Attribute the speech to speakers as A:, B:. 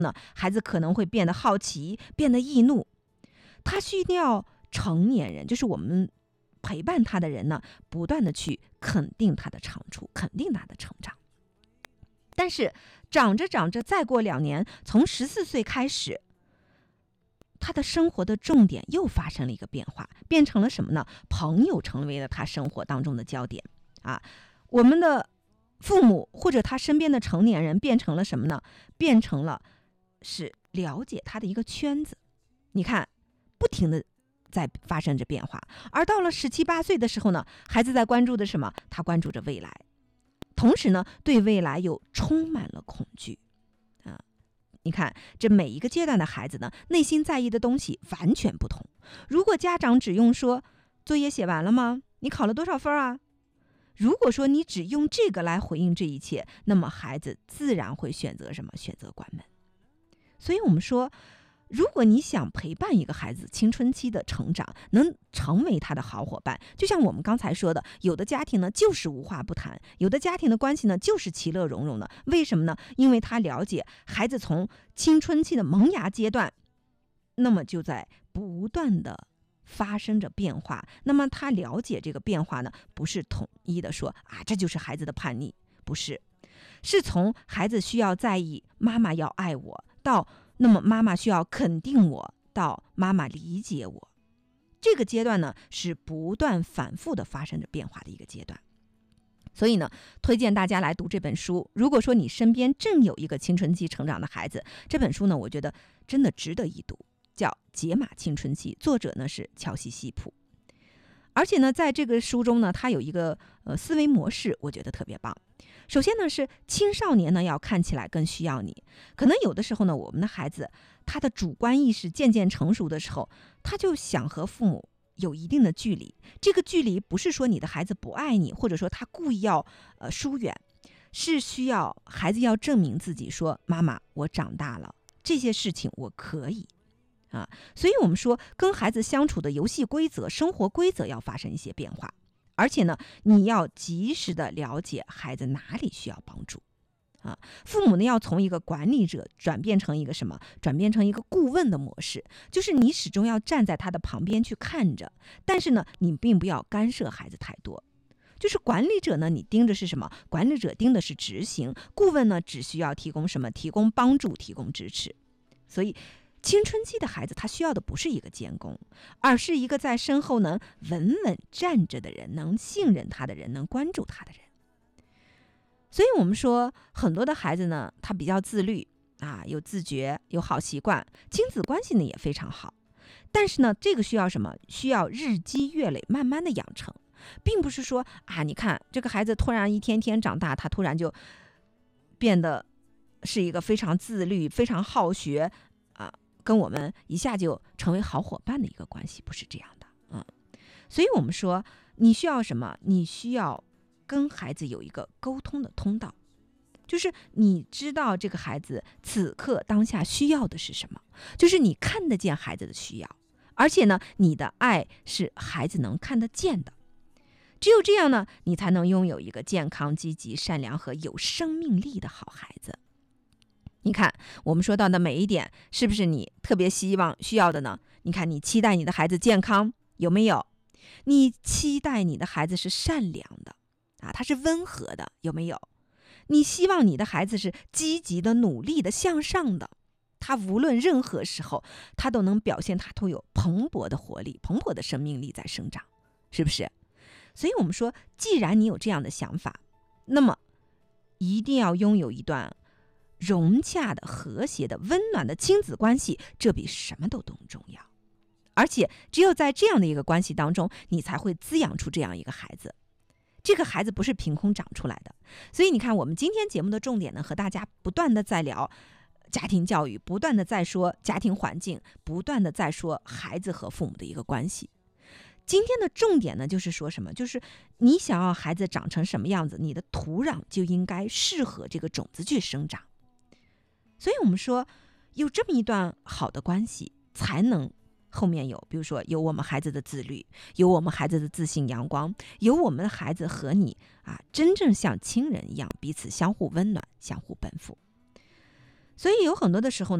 A: 孩子可能会变得好奇，变得易怒。他需要成年人，就是我们陪伴他的人呢，不断的去肯定他的长处，肯定他的成长。但是长着长着，再过2年，从14岁开始，他的生活的重点又发生了一个变化，变成了什么呢？朋友成为了他生活当中的焦点啊。我们的父母或者他身边的成年人变成了什么呢？变成了是了解他的一个圈子。你看，不停的在发生着变化。而到了17、18岁的时候呢，孩子在关注的什么？他关注着未来，同时呢，对未来又充满了恐惧啊。你看，这每一个阶段的孩子呢，内心在意的东西完全不同。如果家长只用说作业写完了吗？你考了多少分啊？如果说你只用这个来回应这一切，那么孩子自然会选择什么？选择关门。所以我们说，如果你想陪伴一个孩子青春期的成长，能成为他的好伙伴，就像我们刚才说的，有的家庭呢就是无话不谈，有的家庭的关系呢就是其乐融融的。为什么呢？因为他了解孩子从青春期的萌芽阶段，那么就在不断的发生着变化。那么他了解这个变化呢，不是统一的说啊，这就是孩子的叛逆，不是，是从孩子需要在意妈妈要爱我，到那么妈妈需要肯定我，到妈妈理解我。这个阶段呢，是不断反复的发生着变化的一个阶段。所以呢，推荐大家来读这本书。如果说你身边正有一个青春期成长的孩子，这本书呢，我觉得真的值得一读，叫《解码青春期》，作者呢是乔西·西普。而且呢，在这个书中呢，他有一个思维模式，我觉得特别棒。首先呢，是青少年呢要看起来更需要你。可能有的时候呢，我们的孩子他的主观意识渐渐成熟的时候，他就想和父母有一定的距离。这个距离不是说你的孩子不爱你，或者说他故意要疏远，是需要孩子要证明自己说，妈妈，我长大了，这些事情我可以。所以我们说跟孩子相处的游戏规则、生活规则要发生一些变化，而且呢，你要及时的了解孩子哪里需要帮助父母呢要从一个管理者转变成一个什么？转变成一个顾问的模式，就是你始终要站在他的旁边去看着，但是呢，你并不要干涉孩子太多。就是管理者呢，你盯着是什么？管理者盯的是执行，顾问呢只需要提供什么？提供帮助，提供支持。所以青春期的孩子他需要的不是一个监工，而是一个在身后能稳稳站着的人，能信任他的人，能关注他的人。所以我们说很多的孩子呢，他比较自律有自觉，有好习惯，亲子关系呢也非常好。但是呢，这个需要什么？需要日积月累，慢慢的养成，并不是说你看这个孩子突然一天天长大，他突然就变得是一个非常自律、非常好学跟我们一下就成为好伙伴的一个关系，不是这样的所以我们说你需要什么？你需要跟孩子有一个沟通的通道，就是你知道这个孩子此刻当下需要的是什么，就是你看得见孩子的需要，而且呢，你的爱是孩子能看得见的。只有这样呢，你才能拥有一个健康、积极、善良和有生命力的好孩子。你看我们说到的每一点，是不是你特别需要的呢？你看你期待你的孩子健康，有没有？你期待你的孩子是善良的他是温和的，有没有？你希望你的孩子是积极的、努力的、向上的，他无论任何时候他都能表现他都有蓬勃的活力、蓬勃的生命力在生长，是不是？所以我们说，既然你有这样的想法，那么一定要拥有一段融洽的、和谐的、温暖的亲子关系，这比什么都重要。而且只有在这样的一个关系当中，你才会滋养出这样一个孩子。这个孩子不是凭空长出来的。所以你看，我们今天节目的重点呢，和大家不断的在聊家庭教育，不断的在说家庭环境，不断的在说孩子和父母的一个关系。今天的重点呢，就是说什么？就是你想要孩子长成什么样子，你的土壤就应该适合这个种子去生长。所以我们说，有这么一段好的关系，才能后面有，比如说有我们孩子的自律，有我们孩子的自信阳光，有我们的孩子和你真正像亲人一样彼此相互温暖，相互奔赴。 所以有很多的时候呢